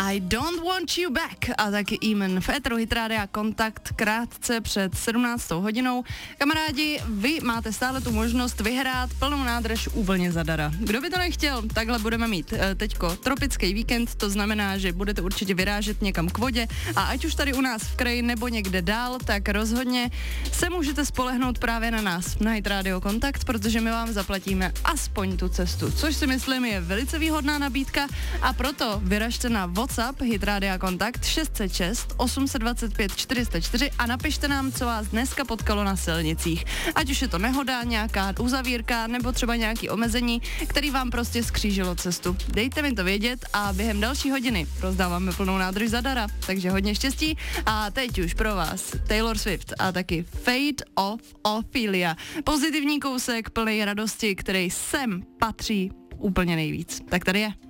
I Don't Want You Back a taky Eamon v éteru Hit Rádia Kontakt krátce před 17. hodinou. Kamarádi, vy máte stále tu možnost vyhrát plnou nádrž úplně zadara. Kdo by to nechtěl, takhle budeme mít teďko tropický víkend, to znamená, že budete určitě vyrážet někam k vodě a ať už tady u nás v kraji nebo někde dál, tak rozhodně se můžete spolehnout právě na nás, na Hit Radio Kontakt, protože my vám zaplatíme aspoň tu cestu, což si myslím je velice výhodná nabídka a proto vyražte na WhatsApp Hit Radio Kontakt 606 825 404 a napište nám, co vás dneska potkalo na silnicích. Ať už je to nehoda, nějaká uzavírka nebo třeba nějaký omezení, který vám prostě skřížilo cestu. Dejte mi to vědět a během další hodiny rozdáváme plnou nádrž zadara, takže hodně štěstí a teď už pro vás Taylor Swift a taky Fate of Ophelia. Pozitivní kousek plný radosti, který sem patří úplně nejvíc. Tak tady je.